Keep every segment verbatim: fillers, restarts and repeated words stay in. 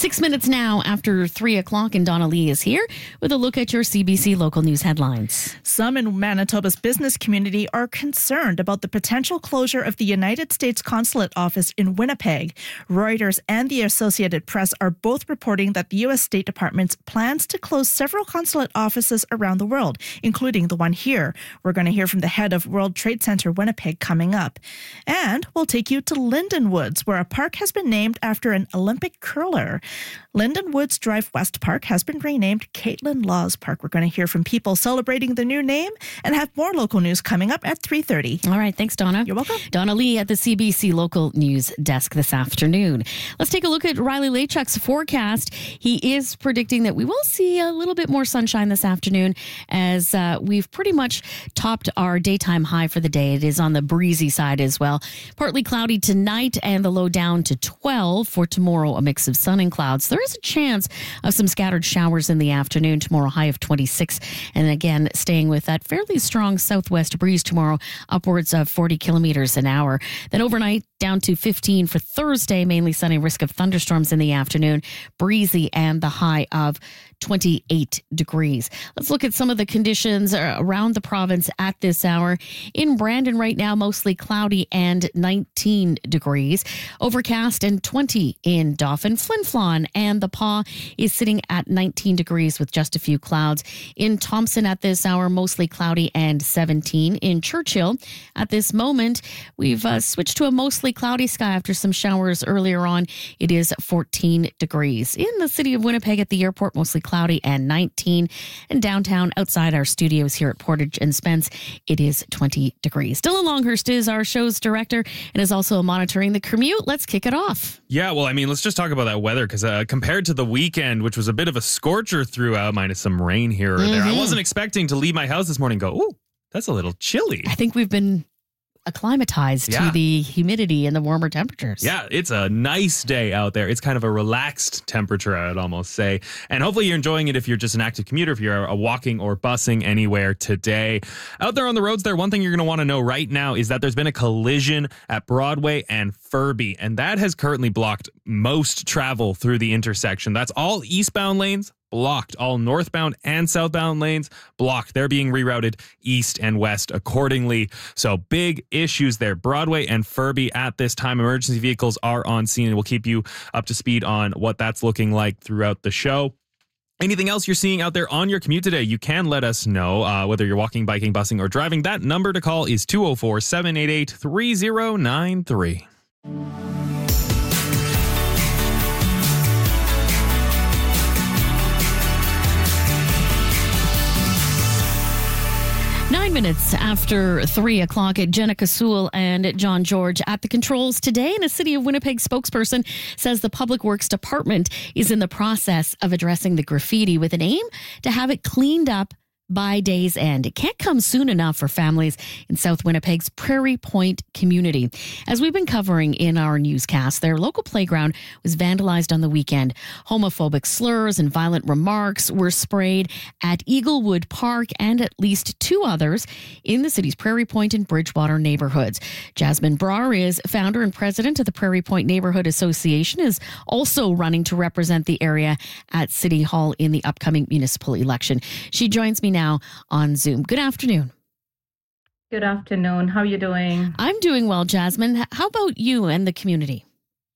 Six minutes now after three o'clock, and Donna Lee is here with a look at your C B C local news headlines. Some in Manitoba's business community are concerned about the potential closure of the United States Consulate office in Winnipeg. Reuters and the Associated Press are both reporting that the U S State Department plans to close several consulate offices around the world, including the one here. We're going to hear from the head of World Trade Center Winnipeg coming up. And we'll take you to Linden Woods, where a park has been named after an Olympic curler. Linden Woods Drive West Park has been renamed Caitlin Laws Park. We're going to hear from people celebrating the new name and have more local news coming up at three thirty. All right, thanks, Donna. You're welcome. Donna Lee at the C B C local news desk this afternoon. Let's take a look at Riley Lachuk's forecast. He is predicting that we will see a little bit more sunshine this afternoon, as uh, we've pretty much topped our daytime high for the day. It is on the breezy side as well. Partly cloudy tonight and the low down to twelve. For tomorrow, a mix of sun and clouds. There is a chance of some scattered showers in the afternoon. Tomorrow, high of twenty-six. And again, staying with that fairly strong southwest breeze tomorrow, upwards of forty kilometers an hour. Then overnight, down to fifteen for Thursday, mainly sunny, risk of thunderstorms in the afternoon, breezy, and the high of twenty-eight degrees. Let's look at some of the conditions around the province at this hour. In Brandon right now, mostly cloudy and nineteen degrees. Overcast and twenty in Dauphin. Flin Flon and the Paw is sitting at nineteen degrees with just a few clouds. In Thompson at this hour, mostly cloudy and seventeen. In Churchill at this moment, we've uh, switched to a mostly cloudy sky after some showers earlier on. It is fourteen degrees. In the city of Winnipeg at the airport, mostly cloudy and nineteen. And downtown outside our studios here at Portage and Spence, it is twenty degrees. Dylan Longhurst is our show's director and is also monitoring the commute. Let's kick it off. Yeah, well, I mean, let's just talk about that weather, because uh, compared to the weekend, which was a bit of a scorcher throughout, minus some rain here or mm-hmm. there, I wasn't expecting to leave my house this morning and go, ooh, that's a little chilly. I think we've been acclimatized yeah. to the humidity and the warmer temperatures. Yeah, it's a nice day out there. It's kind of a relaxed temperature, I'd almost say. And hopefully you're enjoying it if you're just an active commuter, if you're a walking or busing anywhere today. Out there on the roads there, one thing you're going to want to know right now is that there's been a collision at Broadway and Furby, and that has currently blocked most travel through the intersection. That's all eastbound lanes blocked. All northbound and southbound lanes blocked. They're being rerouted east and west accordingly. So big issues there. Broadway and Furby at this time. Emergency vehicles are on scene, and we'll keep you up to speed on what that's looking like throughout the show. Anything else you're seeing out there on your commute today, you can let us know, uh, whether you're walking, biking, busing, or driving. That number to call is two oh four, seven eight eight, three oh nine three. Nine minutes after three o'clock, Jenica Sewell and John George at the controls today. And a City of Winnipeg spokesperson says the Public Works Department is in the process of addressing the graffiti with an aim to have it cleaned up by day's end. It can't come soon enough for families in South Winnipeg's Prairie Point community. As we've been covering in our newscast, their local playground was vandalized on the weekend. Homophobic slurs and violent remarks were sprayed at Eaglewood Park and at least two others in the city's Prairie Point and Bridgewater neighborhoods. Jasmine Brar is founder and president of the Prairie Point Neighborhood Association, is also running to represent the area at City Hall in the upcoming municipal election. She joins me now on Zoom. Good afternoon. Good afternoon. How are you doing? I'm doing well, Jasmine. How about you and the community?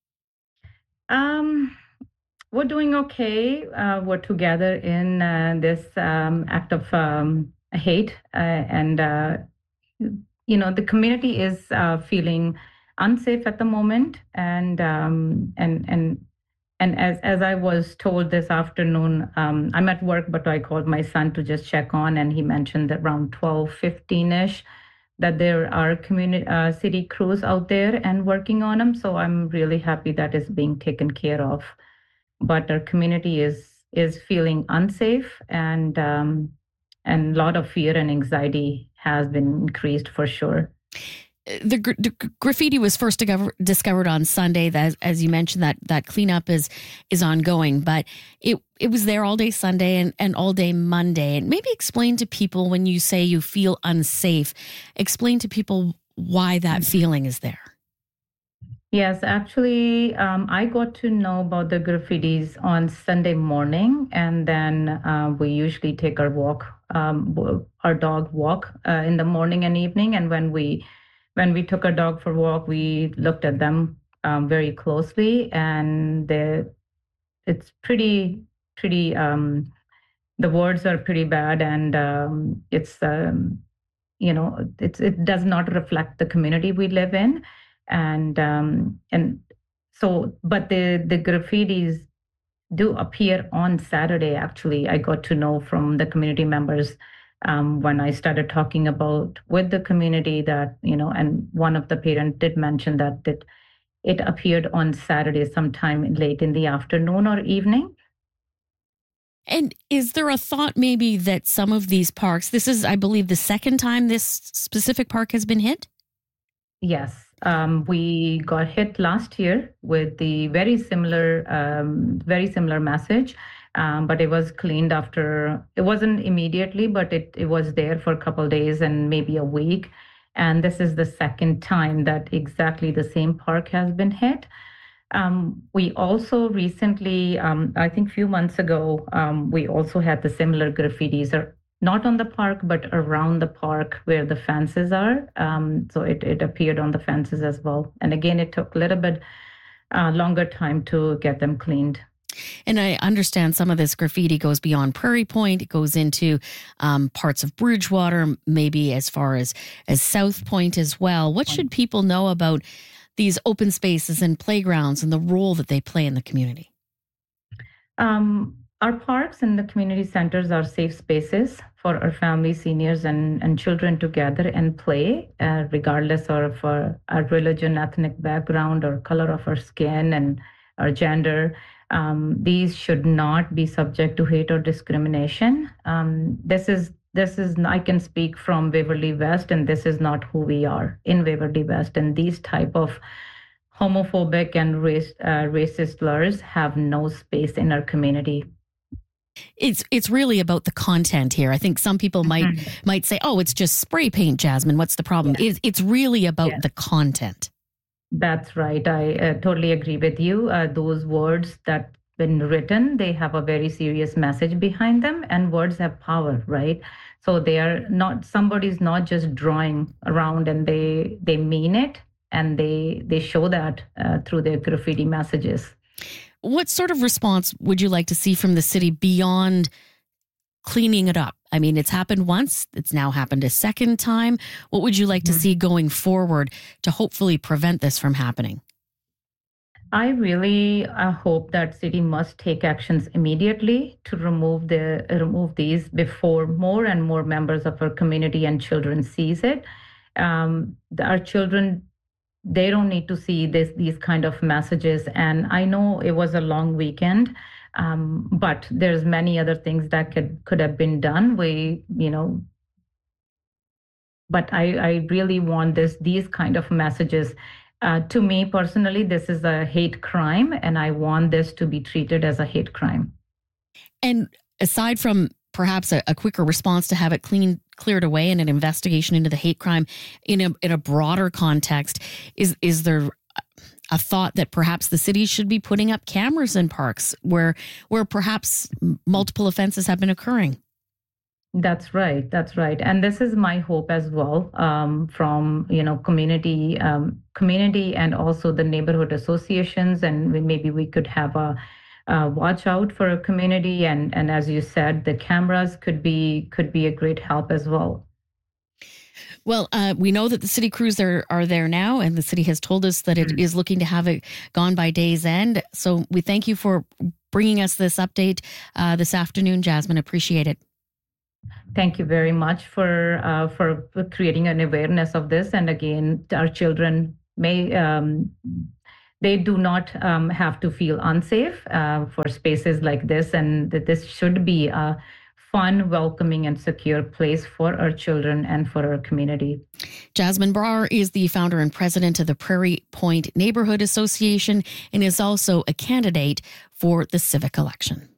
Um, we're doing okay. Uh, we're together in uh, this um, act of um, hate, uh, and uh, you know the community is uh, feeling unsafe at the moment, and um, and and. And as, as I was told this afternoon, um, I'm at work, but I called my son to just check on, and he mentioned that around twelve fifteen-ish that there are community uh, city crews out there and working on them. So I'm really happy that is being taken care of. But our community is is feeling unsafe, and um, and a lot of fear and anxiety has been increased for sure. The, gr- the graffiti was first discover- discovered on Sunday. That, as you mentioned, that that cleanup is is ongoing, but it it was there all day Sunday and, and all day Monday. And maybe explain to people, when you say you feel unsafe, explain to people why that feeling is there. Yes, actually, um, I got to know about the graffitis on Sunday morning, and then uh, we usually take our walk, um, w- our dog walk uh, in the morning and evening. And when we when we took our dog for walk, we looked at them um, very closely, and the it's pretty pretty. Um, the words are pretty bad, and um, it's um, you know it's it does not reflect the community we live in, and um and so but the the graffitis do appear on Saturday. Actually, I got to know from the community members um, when I started talking about with the community that, you know and one of the parents did mention that that it appeared on Saturday sometime late in the afternoon or evening. And is there a thought maybe that some of these parks, this is, I believe, the second time this specific park has been hit? Yes, um, we got hit last year with the very similar, um, very similar message, um, but it was cleaned after. It wasn't immediately, but it it was there for a couple of days and maybe a week. And this is the second time that exactly the same park has been hit. Um, we also recently, um, I think, a few months ago, um, we also had the similar graffitis, or not on the park, but around the park where the fences are. Um, so it, it appeared on the fences as well. And again, it took a little bit uh, longer time to get them cleaned. And I understand some of this graffiti goes beyond Prairie Point. It goes into um, parts of Bridgewater, maybe as far as, as South Point as well. What should people know about these open spaces and playgrounds and the role that they play in the community? Um, our parks and the community centers are safe spaces for our families, seniors, and, and children to gather and play, uh, regardless of our, our religion, ethnic background, or color of our skin and our gender. Um, these should not be subject to hate or discrimination. Um, this is This is, I can speak from Waverly West, and this is not who we are in Waverly West. And these type of homophobic and race, uh, racist slurs have no space in our community. It's it's really about the content here. I think some people might mm-hmm. might say, "Oh, it's just spray paint, Jasmine. What's the problem?" Yeah. It's, it's really about yeah. the content. That's right. I uh, totally agree with you. Uh, those words that been written, they have a very serious message behind them, and words have power, right? So they are not, somebody's not just drawing around, and they they mean it, and they they show that uh, through their graffiti messages. What sort of response would you like to see from the city beyond cleaning it up? I mean, it's happened once, it's now happened a second time. What would you like mm-hmm. to see going forward to hopefully prevent this from happening? I really uh, hope that city must take actions immediately to remove the remove these before more and more members of our community and children sees it. Um, the, our children, they don't need to see this these kind of messages. And I know it was a long weekend, um, but there's many other things that could could have been done. We, you know, but I I really want this these kind of messages. Uh, to me personally, this is a hate crime, and I want this to be treated as a hate crime. And aside from perhaps a, a quicker response to have it clean, cleared away, and an investigation into the hate crime in a in a broader context, is is there a thought that perhaps the city should be putting up cameras in parks where where perhaps multiple offenses have been occurring? That's right. That's right. And this is my hope as well, um, from, you know, community, um, community and also the neighborhood associations. And we, maybe we could have a, a watch out for a community. And, and as you said, the cameras could be could be a great help as well. Well, uh, we know that the city crews are, are there now, and the city has told us that it mm-hmm. is looking to have it gone by day's end. So we thank you for bringing us this update uh, this afternoon, Jasmine. Appreciate it. Thank you very much for uh, for creating an awareness of this. And again, our children may um, they do not um, have to feel unsafe uh, for spaces like this, and that this should be a fun, welcoming, and secure place for our children and for our community. Jasmine Brar is the founder and president of the Prairie Point Neighborhood Association and is also a candidate for the civic election.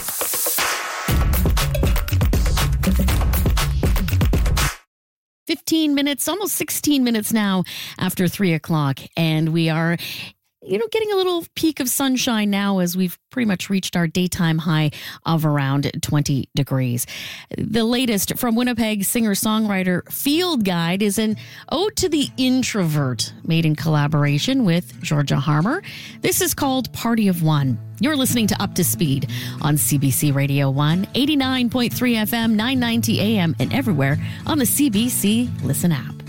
fifteen fifteen minutes, almost sixteen minutes now after three o'clock. And we are, you know, getting a little peak of sunshine now as we've pretty much reached our daytime high of around twenty degrees. The latest from Winnipeg singer-songwriter Field Guide is an ode to the introvert made in collaboration with Georgia Harmer. This is called Party of One. You're listening to Up to Speed on C B C Radio one, eighty-nine point three F M, nine ninety A M, and everywhere on the C B C Listen app.